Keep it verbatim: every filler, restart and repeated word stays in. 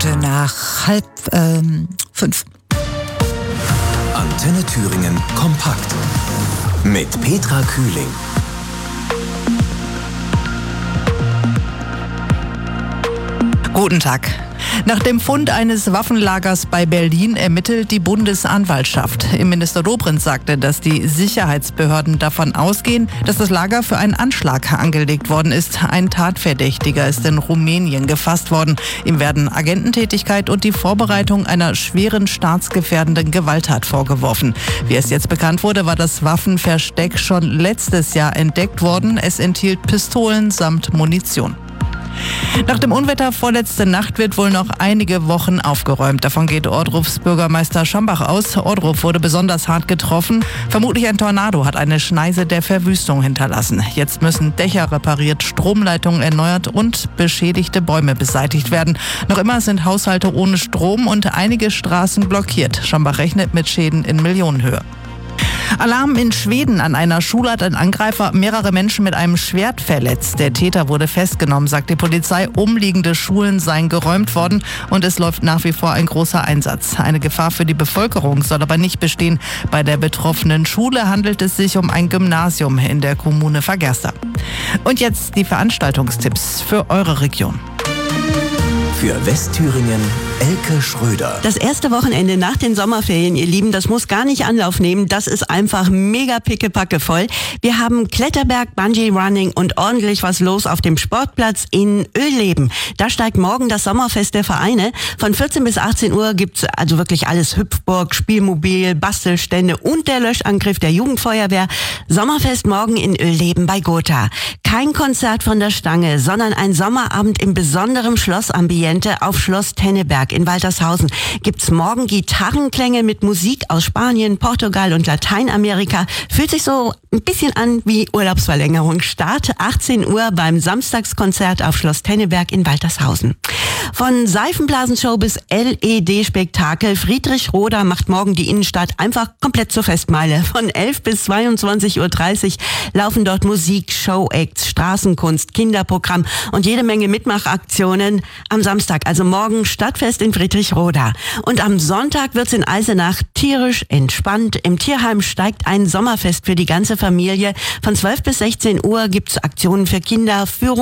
Minute nach halb ähm, fünf. Antenne Thüringen kompakt mit Petra Kühling. Guten Tag. Nach dem Fund eines Waffenlagers bei Berlin ermittelt die Bundesanwaltschaft. Innenminister Dobrindt sagte, dass die Sicherheitsbehörden davon ausgehen, dass das Lager für einen Anschlag angelegt worden ist. Ein Tatverdächtiger ist in Rumänien gefasst worden. Ihm werden Agententätigkeit und die Vorbereitung einer schweren staatsgefährdenden Gewalttat vorgeworfen. Wie es jetzt bekannt wurde, war das Waffenversteck schon letztes Jahr entdeckt worden. Es enthielt Pistolen samt Munition. Nach dem Unwetter vorletzte Nacht wird wohl noch einige Wochen aufgeräumt. Davon geht Ohrdrufs Bürgermeister Schambach aus. Ohrdruf wurde besonders hart getroffen. Vermutlich ein Tornado hat eine Schneise der Verwüstung hinterlassen. Jetzt müssen Dächer repariert, Stromleitungen erneuert und beschädigte Bäume beseitigt werden. Noch immer sind Haushalte ohne Strom und einige Straßen blockiert. Schambach rechnet mit Schäden in Millionenhöhe. Alarm in Schweden. An einer Schule hat ein Angreifer mehrere Menschen mit einem Schwert verletzt. Der Täter wurde festgenommen, sagt die Polizei. Umliegende Schulen seien geräumt worden und es läuft nach wie vor ein großer Einsatz. Eine Gefahr für die Bevölkerung soll aber nicht bestehen. Bei der betroffenen Schule handelt es sich um ein Gymnasium in der Kommune Fagersta. Und jetzt die Veranstaltungstipps für eure Region. Für Westthüringen Elke Schröder. Das erste Wochenende nach den Sommerferien, ihr Lieben, das muss gar nicht Anlauf nehmen. Das ist einfach mega pickepacke voll. Wir haben Kletterberg, Bungee Running und ordentlich was los auf dem Sportplatz in Ölleben. Da steigt morgen das Sommerfest der Vereine. Von vierzehn bis achtzehn Uhr gibt's also wirklich alles. Hüpfburg, Spielmobil, Bastelstände und der Löschangriff der Jugendfeuerwehr. Sommerfest morgen in Ölleben bei Gotha. Kein Konzert von der Stange, sondern ein Sommerabend im besonderen Schlossambiente auf Schloss Tenneberg in Waltershausen. Gibt's morgen Gitarrenklänge mit Musik aus Spanien, Portugal und Lateinamerika. Fühlt sich so ein bisschen an wie Urlaubsverlängerung. Start achtzehn Uhr beim Samstagskonzert auf Schloss Tenneberg in Waltershausen. Von Seifenblasenshow bis L E D-Spektakel. Friedrich Roder macht morgen die Innenstadt einfach komplett zur Festmeile. Von elf bis zweiundzwanzig Uhr dreißig laufen dort Musik, Show-Acts, Straßenkunst, Kinderprogramm und jede Menge Mitmachaktionen am Samstag. Also morgen Stadtfest in Friedrichroda. Und am Sonntag wird's in Eisenach tierisch entspannt. Im Tierheim steigt ein Sommerfest für die ganze Familie. Von zwölf bis sechzehn Uhr gibt's Aktionen für Kinder, Führung